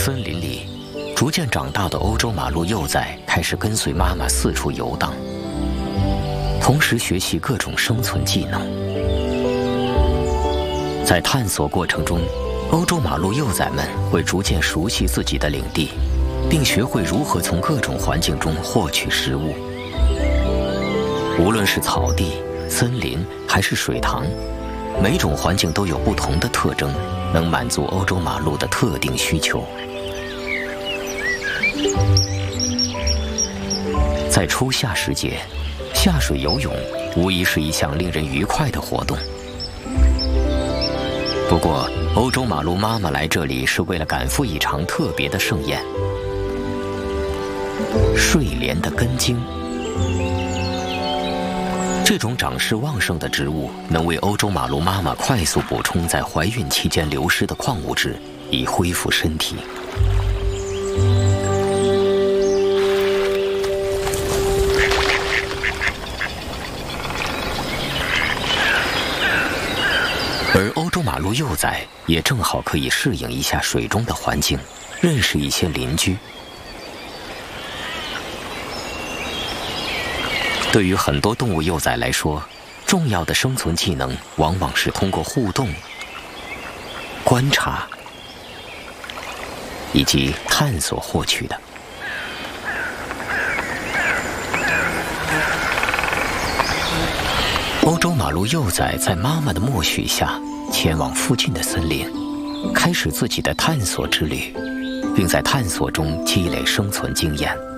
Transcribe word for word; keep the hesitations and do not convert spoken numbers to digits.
森林里，逐渐长大的欧洲马鹿幼崽开始跟随妈妈四处游荡，同时学习各种生存技能。在探索过程中，欧洲马鹿幼崽们会逐渐熟悉自己的领地，并学会如何从各种环境中获取食物。无论是草地、森林还是水塘，每种环境都有不同的特征，能满足欧洲马鹿的特定需求。在初夏时节，下水游泳无疑是一项令人愉快的活动。不过，欧洲马鹿妈妈来这里是为了赶赴一场特别的盛宴——睡莲的根茎。这种长势旺盛的植物能为欧洲马鹿妈妈快速补充在怀孕期间流失的矿物质，以恢复身体。而欧洲马鹿幼崽也正好可以适应一下水中的环境，认识一些邻居。对于很多动物幼崽来说，重要的生存技能往往是通过互动、观察以及探索获取的。欧洲马鹿幼崽在妈妈的默许下，前往附近的森林，开始自己的探索之旅，并在探索中积累生存经验。